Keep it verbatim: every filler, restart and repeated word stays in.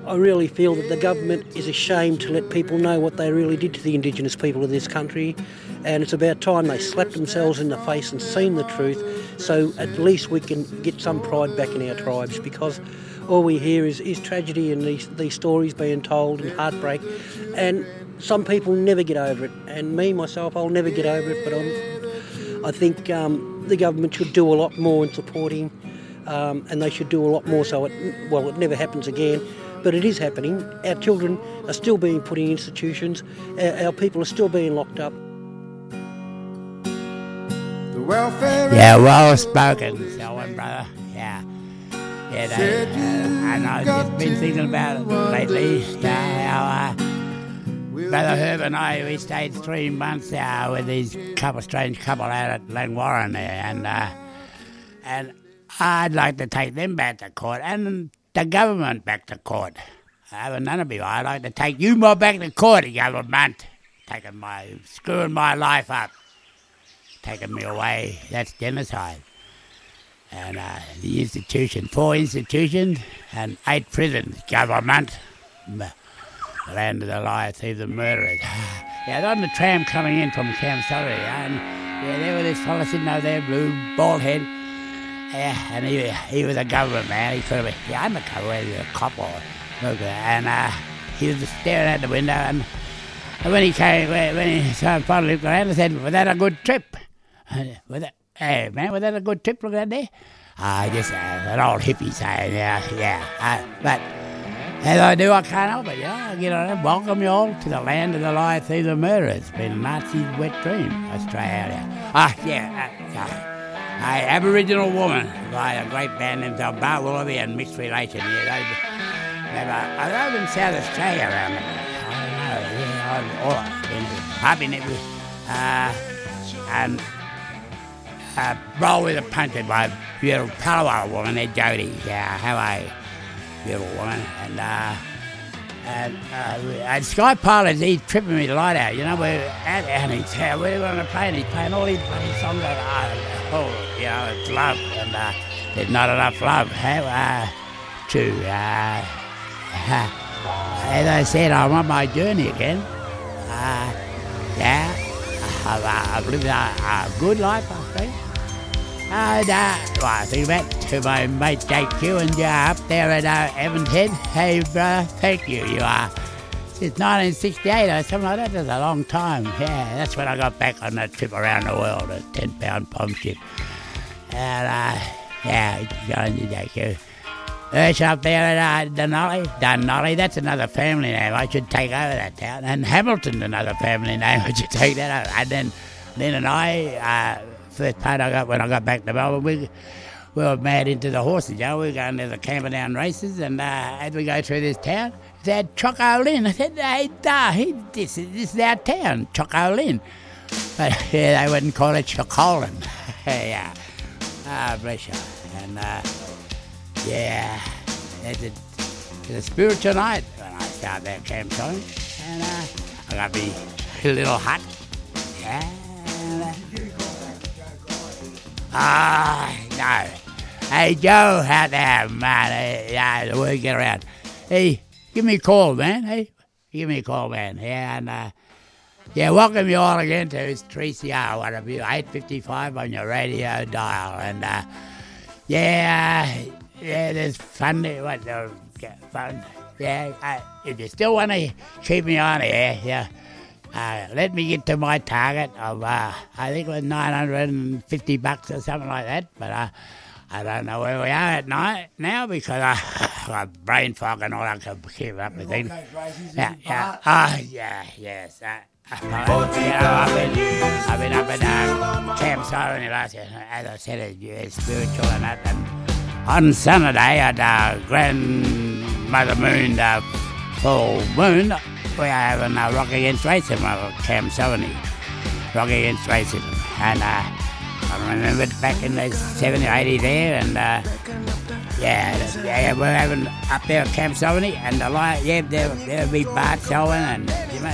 I really feel that the government is ashamed to let people know what they really did to the Indigenous people of this country, and it's about time they slapped themselves in the face and seen the truth, so at least we can get some pride back in our tribes, because all we hear is, is tragedy and these, these stories being told and heartbreak, and some people never get over it, and me, myself, I'll never get over it, but I'm, I think um, the government should do a lot more in supporting, um, and they should do a lot more so it, well, it never happens again, but it is happening. Our children are still being put in institutions, our, our people are still being locked up. Yeah, well spoken, Selwyn, brother, yeah. Yeah, they, uh, and I've just been thinking about it lately, yeah, how, uh, Brother Herb and I, we stayed three months uh, with these couple strange couple out at Langwarrin there, and uh, and I'd like to take them back to court, and the government back to court. I haven't none of you. I'd like to take you more back to court, the government, taking my, screwing my life up, taking me away. That's genocide. And uh, the institution, four institutions and eight prisons, government. The land of the liar, thieves and murderers. Yeah, they're on the tram coming in from Kamsari, and yeah, there was this fella sitting over there, blue, bald head. Yeah, and he he was a government man. He could have been, yeah, undercover, he was a cop or okay. And uh, he was just staring out the window, and, and when he came, when he finally looked around, I said, "Was that a good trip? Was that, hey man, was that a good trip? Look at that there." Ah, uh, just uh, an old hippie saying, yeah, yeah, uh, but. As I do, I can't help it, yeah. I get on it. Welcome you all to the land of the liar, thieves and murderers. It's been a Nazi's wet dream, Australia. Ah, yeah, uh, uh, a Aboriginal woman by a great band named Bar Willoughby and Mixed Relation. Yeah, they, they, I live in South Australia around it. I don't know, yeah, I'm all I've been there. Uh, and uh, roll with a puncher by a beautiful Palawa woman there, Jodie. Yeah, how are you? Beautiful woman, and uh, and, uh, and Sky Pilot, he's tripping me the light out. You know, we're at and he's uh, we're on a plane. He's playing all these bloody songs over. Oh, you know, it's love, and uh, there's not enough love. How uh, to uh, uh, as I said, I'm on my journey again. Uh, yeah, I've, uh, I've lived a, a good life, I think. And, uh, well, I think about to my mate Jake Q and you're up there at uh, Evans Head. Hey, brother, thank you. You are since nineteen sixty-eight or something like that. That's a long time. Yeah, that's when I got back on that trip around the world, a ten-pound palm ship. And, uh, yeah, going to Jake Q. Ursh up there at uh, Dunolly. Dunolly, that's another family name. I should take over that town. And Hamilton's another family name. I should take that over. And then, then and I... Uh, First part I got when I got back to Melbourne, we, we were mad into the horses, you know. We were going to the Camperdown races, and uh, as we go through this town, they had Choco Lynn. I said, hey, da, he, this, is, this is our town, Choco Lynn. But yeah, they wouldn't call it Chocolin. Yeah. Ah, bless you. And uh, yeah, it's a, it's a spiritual night when I start that campsite. And uh, I got me a little hut. Yeah. And, uh, Ah, no. Hey, Joe, out there, man. Yeah, the word get around. Hey, give me a call, man. Hey, give me a call, man. Yeah, and, uh, yeah, welcome you all again to three C R, whatever you, eight fifty-five on your radio dial. And, uh, yeah, yeah, there's fun. What, uh, fun? Yeah, uh, if you still want to keep me on here, yeah. Uh, let me get to my target of, uh, I think it was nine hundred fifty bucks or something like that, but uh, I don't know where we are at night now because I got brain fog and all I can keep up with things. Yeah, yeah, oh, yeah, yes. Uh, uh, you know, I've been, I've been up at uh, Camp Siren last year, as I said, it's, it's spiritual and that. And on Sunday at uh, Grandmother Moon, uh, full moon, we are having uh, Rock Against Racism at Camp seventy. Rock Against Racism. And uh, I remember back in the seventies, eighties there, and uh, yeah, yeah, we're having up there at Camp seventy, and the light, yeah, there, there'll be Bart Selwyn and